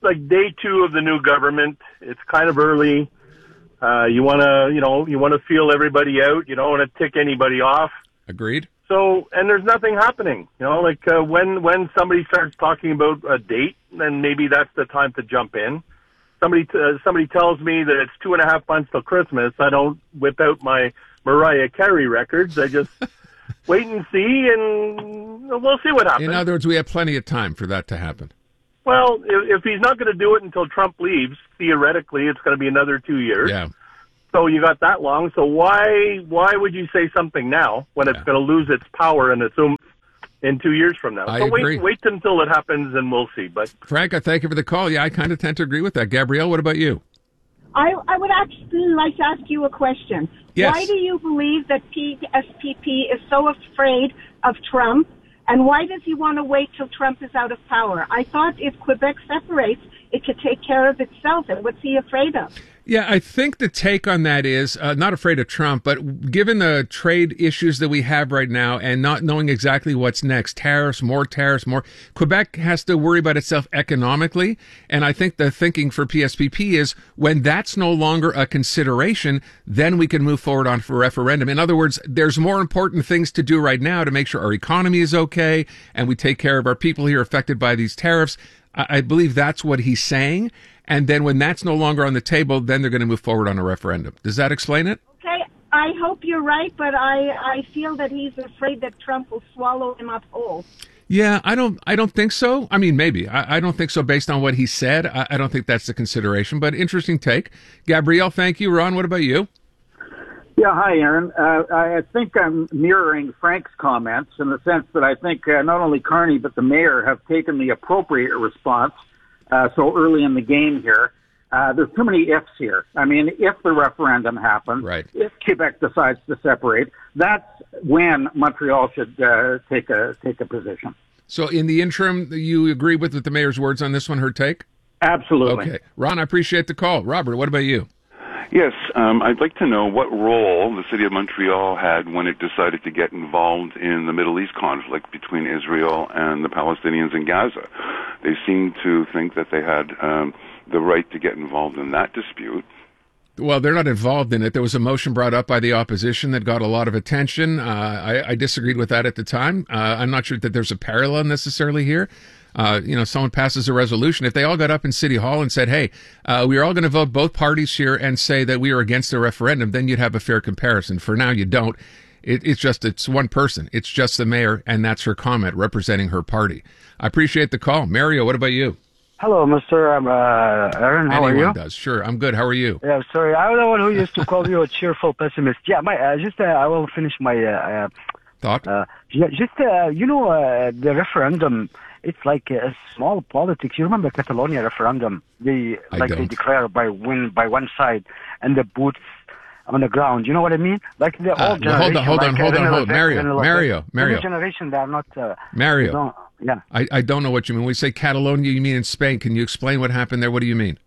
like day two of the new government. It's kind of early. Uh, you want to, you know, you want to feel everybody out. You don't want to tick anybody off. Agreed. So, and there's nothing happening. You know, like uh, when when somebody starts talking about a date, then maybe that's the time to jump in. Somebody t- uh, somebody tells me that it's two and a half months till Christmas. I don't whip out my Mariah Carey records. I just wait and see, and we'll see what happens. In other words, we have plenty of time for that to happen. Well, if, if he's not going to do it until Trump leaves, theoretically, it's going to be another two years. Yeah. So you got that long. So why why would you say something now when it's going to lose its power and its oomph in two years from now? I so agree. wait wait until it happens, and we'll see. But Frank, I thank you for the call. Yeah, I kind of tend to agree with that. Gabrielle, what about you? I, I would actually like to ask you a question. Yes. Why do you believe that P S P P is so afraid of Trump, and why does he want to wait till Trump is out of power? I thought if Quebec separates, it could take care of itself. And what's he afraid of? Yeah, I think the take on that is uh, not afraid of Trump, but given the trade issues that we have right now and not knowing exactly what's next, tariffs, more tariffs, more, Quebec has to worry about itself economically. And I think the thinking for P S P P is when that's no longer a consideration, then we can move forward on for referendum. In other words, there's more important things to do right now to make sure our economy is okay and we take care of our people here affected by these tariffs. I, I believe that's what he's saying. And then when that's no longer on the table, then they're going to move forward on a referendum. Does that explain it? Okay, I hope you're right, but I, I feel that he's afraid that Trump will swallow him up whole. Yeah, I don't I don't think so. I mean, maybe. I, I don't think so based on what he said. I, I don't think that's the consideration, but interesting take. Gabrielle, thank you. Ron, what about you? Yeah, hi, Aaron. Uh, I think I'm mirroring Frank's comments in the sense that I think uh, not only Carney but the mayor have taken the appropriate response Uh, so early in the game here. Uh, there's too many ifs here. I mean, if the referendum happens, right. if Quebec decides to separate, that's when Montreal should uh, take a take a position. So in the interim, you agree with, with the mayor's words on this one, her take? Absolutely. Okay. Ron, I appreciate the call. Robert, what about you? Yes, um, I'd like to know what role the city of Montreal had when it decided to get involved in the Middle East conflict between Israel and the Palestinians in Gaza. They seem to think that they had um, the right to get involved in that dispute. Well, they're not involved in it. There was a motion brought up by the opposition that got a lot of attention. Uh, I, I disagreed with that at the time. Uh, I'm not sure that there's a parallel necessarily here. Uh, you know, someone passes a resolution. If they all got up in City Hall and said, hey, uh, we are all going to vote both parties here and say that we are against the referendum, then you'd have a fair comparison. For now, you don't. It, it's just, it's one person. It's just the mayor, and that's her comment representing her party. I appreciate the call. Mario, what about you? Hello, Mister Um, uh, Aaron. How Anyone are you? does. Sure. I'm good. How are you? Yeah, sorry. I'm the one who used to call you a cheerful pessimist. Yeah, my, uh, just, uh, I will finish my, uh, uh thought. Uh, yeah, just, uh, you know, uh, the referendum, it's like a small politics. You remember Catalonia referendum? They, I like don't. they declare by win, by one side and the boots on the ground. You know what I mean? Like the Uh, old well, hold on, generation. hold on, like, hold uh, on, hold. René Mario, Lévesque, Mario, the Mario. new generation, they are not, uh, Mario. they don't- yeah. I, I don't know what you mean. When we say Catalonia, you mean in Spain. Can you explain what happened there? What do you mean?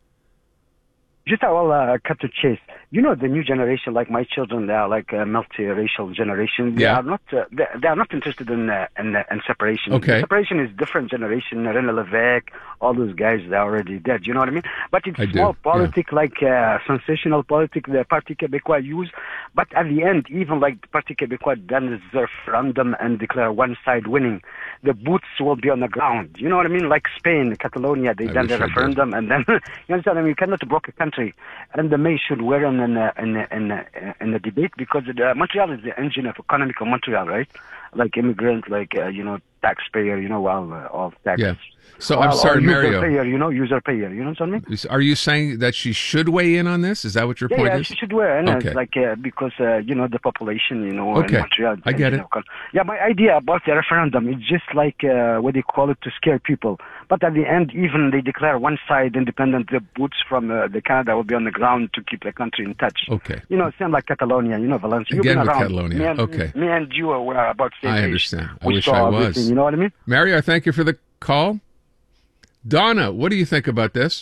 Just I will uh, cut to chase. You know, the new generation, like my children, they are like a multiracial generation. They Yeah. are not. Uh, they, they are not interested in uh, in, uh, in separation. Okay. Separation is different generation. René Lévesque, all those guys, they're already dead. You know what I mean? But it's I do, small politic, like uh, sensational politic. The Parti Québécois use. But at the end, even like the Parti Québécois done the referendum and declare one side winning, the boots will be on the ground. You know what I mean? Like Spain, Catalonia, they I done wish the I did. referendum, and then you understand? I mean, you cannot block a country, and the May should wear in in a, in a, in, a, in the debate because the, Montreal is the engine of economic of Montreal, right? Like immigrant, like uh, you know, taxpayer, you know, all uh, all taxes. Yeah. So All- I'm all sorry, user Mario. Payer, you know, user payer. You know what I mean? Is- Are you saying that she should weigh in on this? Is that what your Yeah, point yeah, is? she should wear, and Okay. it's like uh, because uh, you know the population, you know, Okay. in Montreal. I get it. Yeah, my idea about the referendum is just like uh, what they call it to scare people. But at the end, even they declare one side independent, the boots from uh, the Canada will be on the ground to keep the country in touch. Okay. You know, same like Catalonia, you know, Valencia. You've Again been with around. Catalonia. Me and, Okay. Me and you were about the same I age. understand. I We wish saw I was. everything, you know what I mean? Mario, I thank you for the call. Donna, what do you think about this?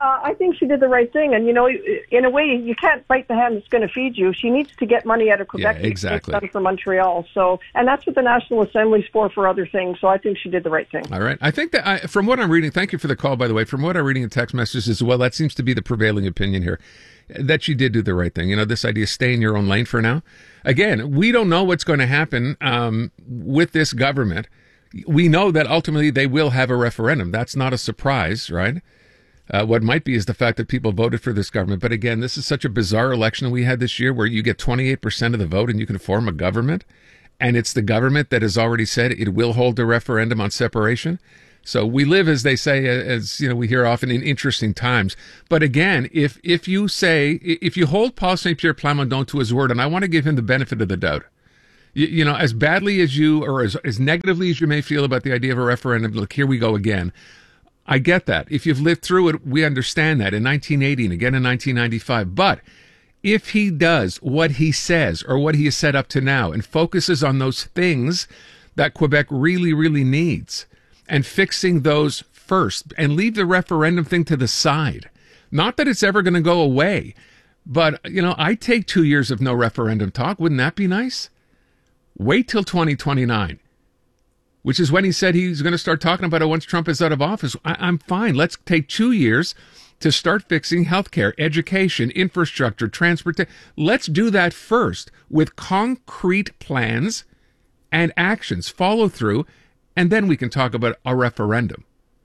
Uh, I think she did the right thing. And, you know, in a way, you can't bite the hand that's going to feed you. She needs to get money out of Quebec Yeah, exactly. to get done for Montreal. So, and that's what the National Assembly's for, for other things. So I think she did the right thing. All right. I think that I, from what I'm reading, thank you for the call, by the way, from what I'm reading in text messages as well, that seems to be the prevailing opinion here, that she did do the right thing. You know, this idea, stay in your own lane for now. Again, we don't know what's going to happen um, with this government. We know that ultimately they will have a referendum. That's not a surprise, right? Uh, what might be is the fact that people voted for this government. But again, this is such a bizarre election we had this year where you get twenty-eight percent of the vote and you can form a government. And it's the government that has already said it will hold a referendum on separation. So we live, as they say, as you know, we hear often, in interesting times. But again, if if you say, if you hold Paul Saint Pierre Plamondon to his word, and I want to give him the benefit of the doubt, you, you know, as badly as you, or as, as negatively as you may feel about the idea of a referendum, look, here we go again. I get that. If you've lived through it, we understand that in nineteen eighty and again in nineteen ninety-five. But if he does what he says or what he has set up to now and focuses on those things that Quebec really, really needs and fixing those first and leave the referendum thing to the side, not that it's ever going to go away, but, you know, I take two years of no referendum talk. Wouldn't that be nice? Wait till twenty twenty-nine. Which is when he said he's going to start talking about it once Trump is out of office. I, I'm fine. Let's take two years to start fixing healthcare, education, infrastructure, transportation. Let's do that first with concrete plans and actions, follow through, and then we can talk about a referendum.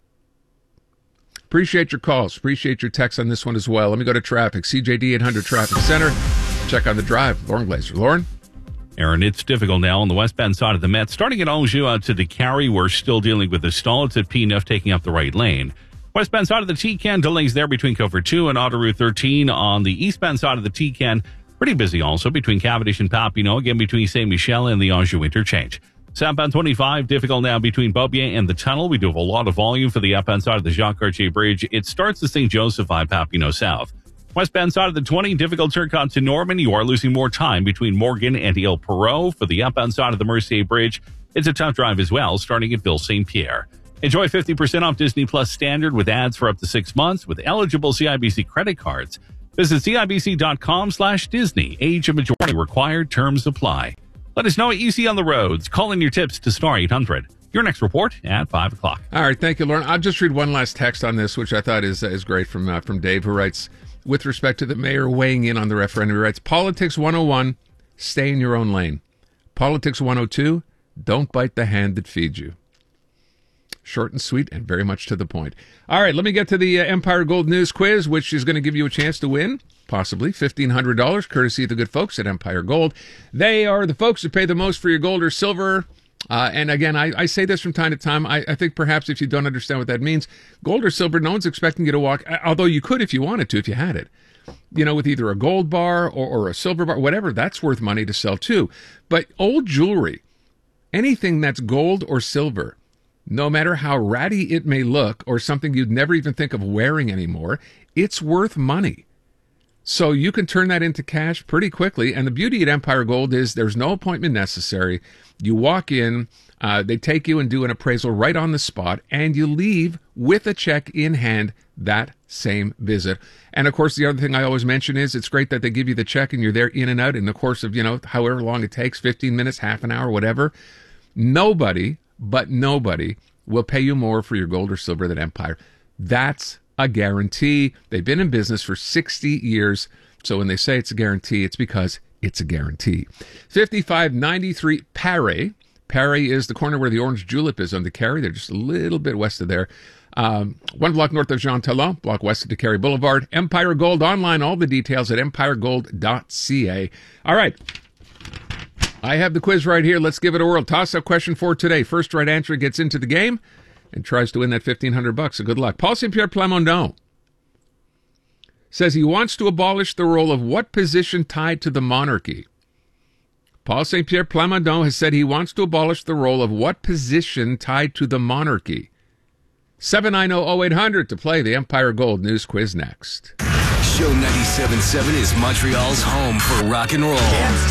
Appreciate your calls. Appreciate your texts on this one as well. Let me go to traffic. C J D eight hundred Traffic Center. Check on the drive. Lauren Glazer. Lauren? Aaron, it's difficult now on the westbound side of the Met. Starting at Anjou out to Décarie, we're still dealing with a stall. It's at P nine taking up the right lane. Westbound side of the T-Can, delays there between Cover two and Autoroute thirteen. On the eastbound side of the T-Can, pretty busy also between Cavendish and Papineau, again between Saint-Michel and the Anjou interchange. Southbound twenty-five, difficult now between Beaubien and the tunnel. We do have a lot of volume for the upbound side of the Jacques-Cartier Bridge. It starts at Saint Joseph by Papineau South. Westbound side of the twenty, difficult turn to Norman. You are losing more time between Morgan and Ile Perrot. For the upbound side of the Mercier Bridge, it's a tough drive as well, starting at Ville Saint Pierre. Enjoy fifty percent off Disney Plus Standard with ads for up to six months with eligible C I B C credit cards. Visit cibc.com slash Disney. Age and majority required. Terms apply. Let us know what you see on the roads. Call in your tips to Star eight hundred. Your next report at five o'clock. All right. Thank you, Lauren. I'll just read one last text on this, which I thought is, is great from, uh, from Dave, who writes, with respect to the mayor weighing in on the referendum, he writes, Politics one oh one, stay in your own lane. Politics one oh two, don't bite the hand that feeds you. Short and sweet and very much to the point. All right, let me get to the uh, Empire Gold News Quiz, which is going to give you a chance to win, possibly, fifteen hundred dollars, courtesy of the good folks at Empire Gold. They are the folks who pay the most for your gold or silver. Uh, and again, I, I say this from time to time. I, I think perhaps if you don't understand what that means, gold or silver, no one's expecting you to walk, although you could if you wanted to, if you had it, you know, with either a gold bar or, or a silver bar, whatever, that's worth money to sell too. But old jewelry, anything that's gold or silver, no matter how ratty it may look or something you'd never even think of wearing anymore, it's worth money. So you can turn that into cash pretty quickly. And the beauty at Empire Gold is there's no appointment necessary. You walk in, uh, they take you and do an appraisal right on the spot, and you leave with a check in hand that same visit. And of course, the other thing I always mention is it's great that they give you the check and you're there in and out in the course of, you know, however long it takes, fifteen minutes, half an hour, whatever. Nobody, but nobody will pay you more for your gold or silver than Empire. That's a guarantee. They've been in business for sixty years. So when they say it's a guarantee, it's because it's a guarantee. fifty-five ninety-three Paré. Paré is the corner where the Orange Julep is on Décarie. They're just a little bit west of there. Um, one block north of Jean Talon, block west of Décarie Boulevard. Empire Gold online. All the details at empire gold dot c a. All right. I have the quiz right here. Let's give it a whirl. Toss-up question for today. First right answer gets into the game and tries to win that fifteen hundred bucks. So good luck. Paul Saint Pierre Plamondon says he wants to abolish the role of what position tied to the monarchy? Paul Saint Pierre Plamondon has said he wants to abolish the role of what position tied to the monarchy? seven nine zero zero eight hundred to play the Empire Gold News Quiz next. Show ninety-seven point seven is Montreal's home for rock and roll.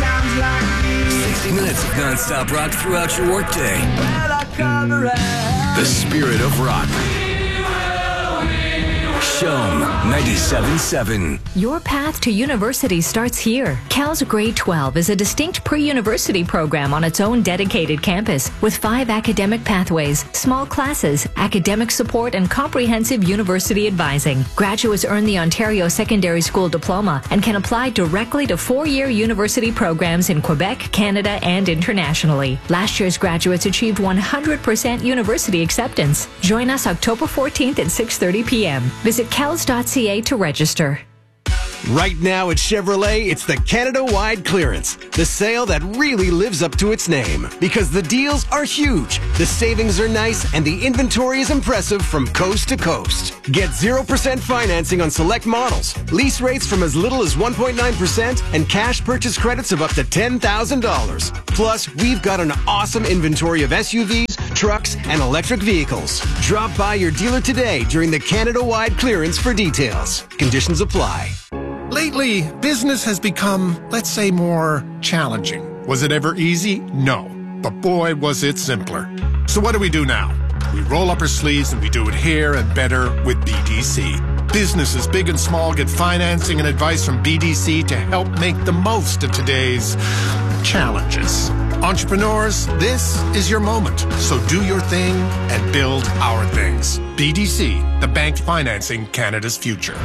sixty minutes of non-stop rock throughout your workday. The spirit of rock. Chum, ninety-seven point seven. Your path to university starts here. Cal's Grade twelve is a distinct pre-university program on its own dedicated campus with five academic pathways, small classes, academic support, and comprehensive university advising. Graduates earn the Ontario Secondary School Diploma and can apply directly to four-year university programs in Quebec, Canada, and internationally. Last year's graduates achieved one hundred percent university acceptance. Join us October fourteenth at six thirty p.m. Visit cals dot c a to register. Right now at Chevrolet, it's the Canada-wide clearance. The sale that really lives up to its name. Because the deals are huge, the savings are nice, and the inventory is impressive from coast to coast. Get zero percent financing on select models, lease rates from as little as one point nine percent, and cash purchase credits of up to ten thousand dollars. Plus, we've got an awesome inventory of S U Vs, trucks, and electric vehicles. Drop by your dealer today during the Canada-wide clearance for details. Conditions apply. Lately, business has become, let's say, more challenging. Was it ever easy? No. But boy, was it simpler. So what do we do now? We roll up our sleeves and we do it here and better with B D C. Businesses big and small get financing and advice from B D C to help make the most of today's challenges. Entrepreneurs, this is your moment. So do your thing and build our things. B D C, the bank financing Canada's future.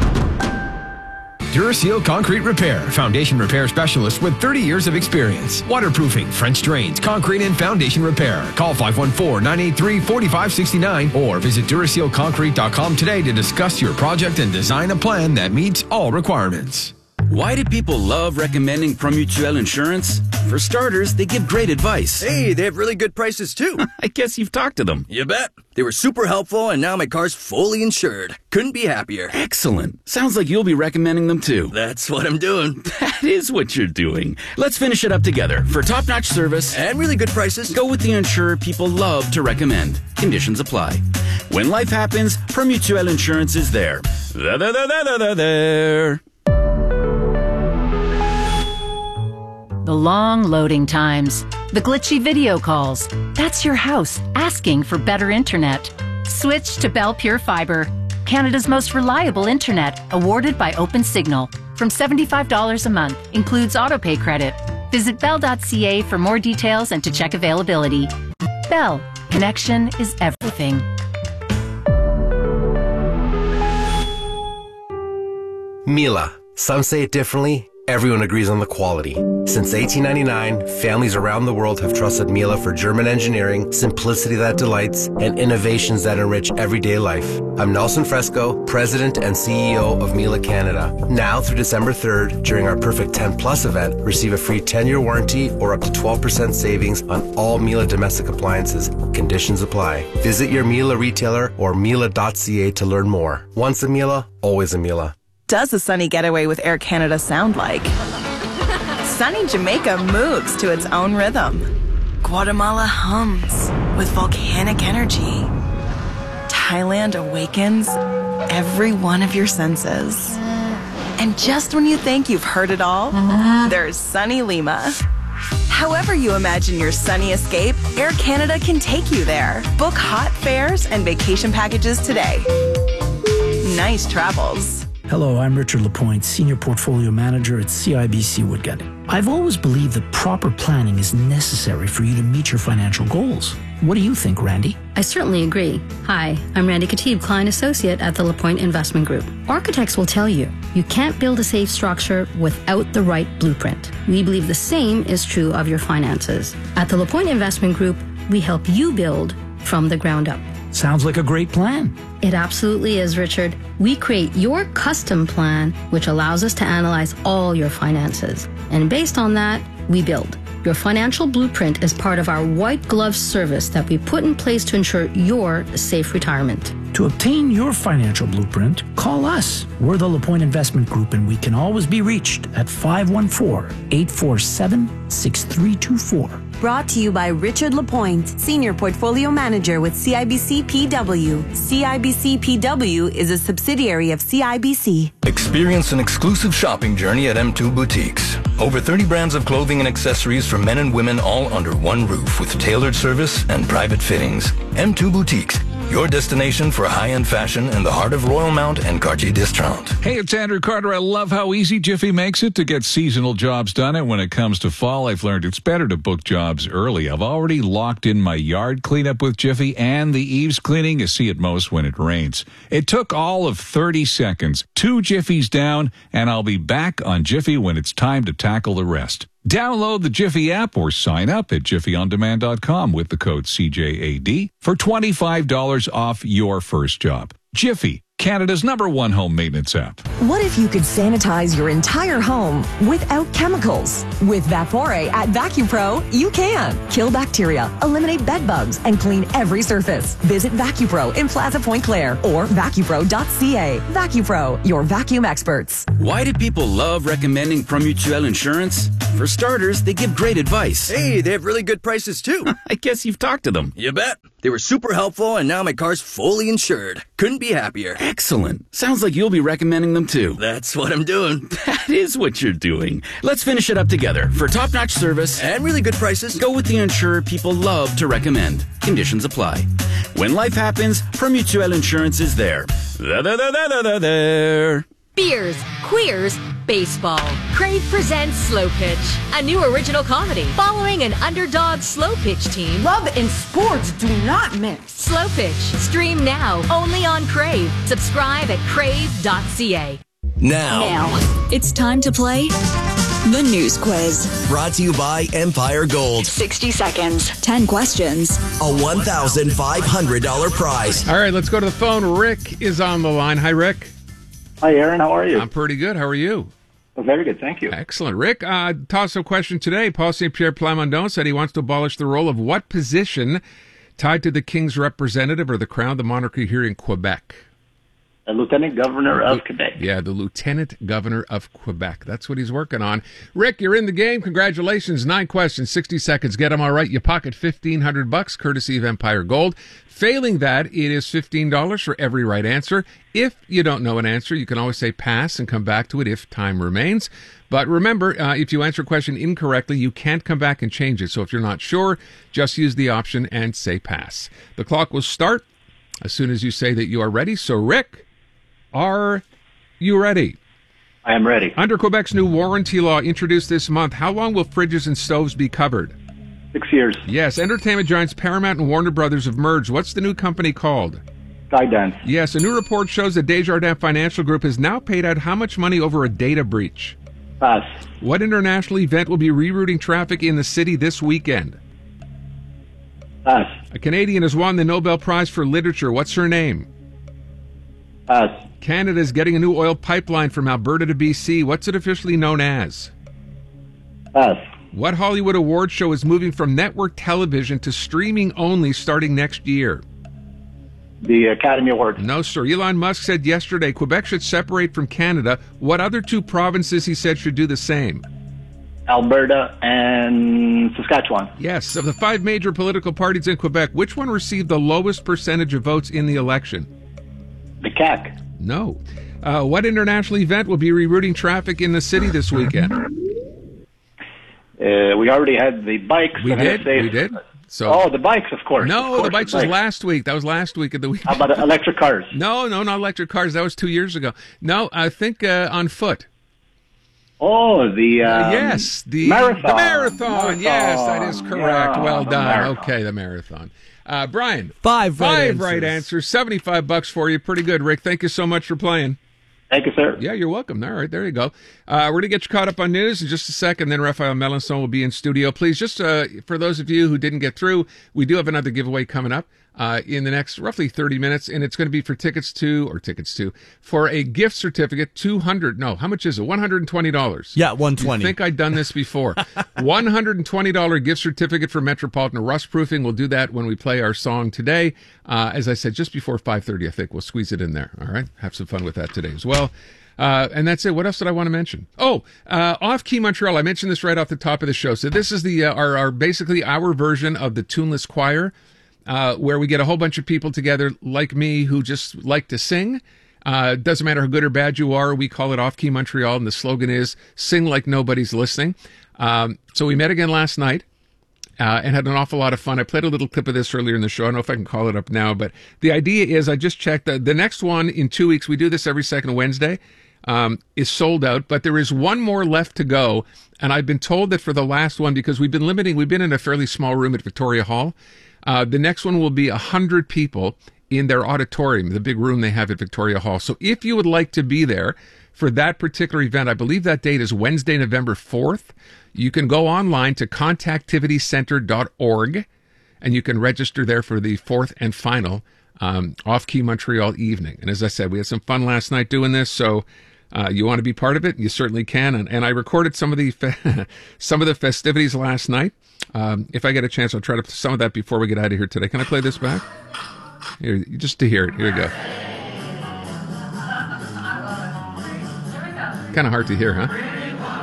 Duraseal Concrete Repair, foundation repair specialist with thirty years of experience. Waterproofing, French drains, concrete and foundation repair. Call five one four, nine eight three, four five six nine or visit Duraseal Concrete dot com today to discuss your project and design a plan that meets all requirements. Why do people love recommending Promutuel Insurance? For starters, they give great advice. Hey, they have really good prices too. I guess you've talked to them. You bet. They were super helpful and now my car's fully insured. Couldn't be happier. Excellent. Sounds like you'll be recommending them too. That's what I'm doing. That is what you're doing. Let's finish it up together. For top-notch service and really good prices, go with the insurer people love to recommend. Conditions apply. When life happens, Promutuel Insurance is there. There, there, there, there, there, there. The long loading times, the glitchy video calls. That's your house asking for better internet. Switch to Bell Pure Fiber, Canada's most reliable internet, awarded by OpenSignal. From seventy-five dollars a month, includes autopay credit. Visit bell dot c a for more details and to check availability. Bell, connection is everything. Miele. Some say it differently. Everyone agrees on the quality. Since eighteen ninety-nine, families around the world have trusted Miele for German engineering, simplicity that delights, and innovations that enrich everyday life. I'm Nelson Fresco, President and C E O of Miele Canada. Now through December third, during our Perfect ten Plus event, receive a free ten-year warranty or up to twelve percent savings on all Miele domestic appliances. Conditions apply. Visit your Miele retailer or miele dot c a to learn more. Once a Miele, always a Miele. Does a sunny getaway with Air Canada sound like? Sunny Jamaica moves to its own rhythm. Guatemala hums with volcanic energy. Thailand awakens every one of your senses. And just when you think you've heard it all, there's sunny Lima. However you imagine your sunny escape, Air Canada can take you there. Book hot fares and vacation packages today. Nice travels. Hello, I'm Richard Lapointe, Senior Portfolio Manager at C I B C Woodgut. I've always believed that proper planning is necessary for you to meet your financial goals. What do you think, Randy? I certainly agree. Hi, I'm Randy Katib, Client Associate at the Lapointe Investment Group. Architects will tell you, you can't build a safe structure without the right blueprint. We believe the same is true of your finances. At the Lapointe Investment Group, we help you build from the ground up. Sounds like a great plan. It absolutely is, Richard. We create your custom plan, which allows us to analyze all your finances. And based on that, we build. Your financial blueprint is part of our white glove service that we put in place to ensure your safe retirement. To obtain your financial blueprint, call us. We're the Lapointe Investment Group, and we can always be reached at five one four, eight four seven, six three two four. Brought to you by Richard Lapointe, Senior Portfolio Manager with C I B C P W. C I B C P W is a subsidiary of C I B C. Experience an exclusive shopping journey at M two Boutiques. Over thirty brands of clothing and accessories for men and women all under one roof with tailored service and private fittings. M two Boutiques. your destination for high-end fashion in the heart of Royalmount and Cartier Distrant. Hey, it's Andrew Carter. I love how easy Jiffy makes it to get seasonal jobs done. And when it comes to fall, I've learned it's better to book jobs early. I've already locked in my yard cleanup with Jiffy and the eaves cleaning you see at most when it rains. It took all of thirty seconds, two Jiffies down, and I'll be back on Jiffy when it's time to tackle the rest. Download the Jiffy app or sign up at jiffy on demand dot com with the code C J A D for twenty-five dollars off your first job. Jiffy, Canada's number one home maintenance app. What if you could sanitize your entire home without chemicals? With Vapore at VacuPro, you can. Kill bacteria, eliminate bed bugs, and clean every surface. Visit VacuPro in Plaza Point Clare or vacupro dot c a. VacuPro, your vacuum experts. Why do people love recommending Promutuel Insurance? For starters, they give great advice. Hey, they have really good prices too. I guess you've talked to them. You bet. They were super helpful, and now my car's fully insured. Couldn't be happier. Excellent. Sounds like you'll be recommending them too. That's what I'm doing. That is what you're doing. Let's finish it up together. For top-notch service and really good prices, go with the insurer people love to recommend. Conditions apply. When life happens, Promutuel Insurance is there. There, there, there, there, there, there. Beers, queers, baseball. Crave presents Slow Pitch, a new original comedy following an underdog slow pitch team. Love and sports do not mix. Slow Pitch, stream now only on Crave. Subscribe at crave dot c a. Now. Now, it's time to play the News Quiz. Brought to you by Empire Gold. sixty seconds, ten questions, a one thousand five hundred dollars prize. All right, let's go to the phone. Rick is on the line. Hi, Rick. Hi, Aaron. How are you? I'm pretty good. How are you? Well, very good. Thank you. Excellent. Rick, uh, toss-up question today. Paul Saint Pierre Plamondon said he wants to abolish the role of what position tied to the King's representative or the Crown, the monarchy here in Quebec? The Lieutenant Governor of Quebec. Yeah, the Lieutenant Governor of Quebec. That's what he's working on. Rick, you're in the game. Congratulations. Nine questions, sixty seconds. Get them all right. You pocket fifteen hundred bucks, courtesy of Empire Gold. Failing that, it is fifteen dollars for every right answer. If you don't know an answer, you can always say pass and come back to it if time remains. But remember, uh, if you answer a question incorrectly, you can't come back and change it. So if you're not sure, just use the option and say pass. The clock will start as soon as you say that you are ready. So, Rick, are you ready? I am ready. Under Quebec's new warranty law introduced this month, how long will fridges and stoves be covered? Six years. Yes. Entertainment giants Paramount and Warner Brothers have merged. What's the new company called? Skydance. Yes. A new report shows that Desjardins Financial Group has now paid out how much money over a data breach? Pass. What international event will be rerouting traffic in the city this weekend? Pass. A Canadian has won the Nobel Prize for Literature. What's her name? Pass. Canada is getting a new oil pipeline from Alberta to B C. What's it officially known as? Pass. What Hollywood award show is moving from network television to streaming only starting next year? The Academy Awards. No, sir. Elon Musk said yesterday Quebec should separate from Canada. What other two provinces, he said, should do the same? Alberta and Saskatchewan. Yes. Of the five major political parties in Quebec, which one received the lowest percentage of votes in the election? The C A C. No. Uh, what international event will be rerouting traffic in the city this weekend? Uh, we already had the bikes. We did. Say, we did. So, oh, the bikes, of course. No, of course, the bikes the was bikes. last week. That was last week of the week. How about electric cars? No, no, not electric cars. That was two years ago. No, I think uh, on foot. Oh, the um, uh, yes, the marathon. The marathon. marathon. Yes, that is correct. Yeah, well done. Marathon. Okay, the marathon. Uh, Brian, five, five right, right answers, seventy-five bucks for you. Pretty good, Rick. Thank you so much for playing. Thank you, sir. Yeah, you're welcome. All right, there you go. Uh, we're going to get you caught up on news in just a second. Then Raphael Melanson will be in studio. Please, just uh, for those of you who didn't get through, we do have another giveaway coming up uh, in the next roughly thirty minutes, and it's going to be for tickets to, or tickets to, for a gift certificate, two hundred, no, how much is it? one hundred twenty dollars. Yeah, one hundred twenty dollars. I think I'd done this before. one hundred twenty dollars gift certificate for Metropolitan Rust Proofing. We'll do that when we play our song today. Uh, as I said, just before five thirty, I think we'll squeeze it in there. All right, have some fun with that today as well. Uh, and that's it. What else did I want to mention? Oh, uh, Off Key Montreal. I mentioned this right off the top of the show. So this is the uh, our, our basically our version of the Tuneless Choir, uh, where we get a whole bunch of people together like me who just like to sing. Uh, doesn't matter how good or bad you are. We call it Off Key Montreal, and the slogan is "Sing like nobody's listening." Um, so we met again last night. uh, and had an awful lot of fun. I played a little clip of this earlier in the show. I don't know if I can call it up now, but the idea is I just checked the, the next one in two weeks. We do this every second Wednesday. Um, is sold out, but there is one more left to go. And I've been told that for the last one, because we've been limiting, we've been in a fairly small room at Victoria Hall. Uh, the next one will be a hundred people in their auditorium, the big room they have at Victoria Hall. So if you would like to be there for that particular event, I believe that date is Wednesday, November fourth. You can go online to contactivity center dot org and you can register there for the fourth and final um, Off-Key Montreal evening. And as I said, we had some fun last night doing this, so Uh, you want to be part of it? You certainly can. And, and I recorded some of the fe- some of the festivities last night. Um, if I get a chance, I'll try to put some of that before we get out of here today. Can I play this back? Here, just to hear it. Here we go. Kind of hard to hear, huh?